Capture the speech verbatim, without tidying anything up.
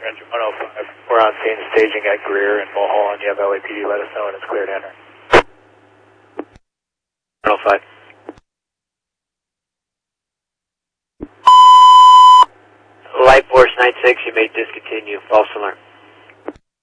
engine one oh five. We're on scene staging at Greer and Mulholland. You have L A P D, let us know when it's clear to enter. one oh five. Light Force nine six, you may discontinue. False alarm.